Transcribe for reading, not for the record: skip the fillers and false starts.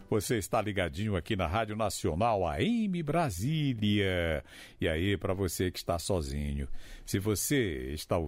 Você está ligadinho aqui na Rádio Nacional AM Brasília. E aí, para você que está sozinho, se você está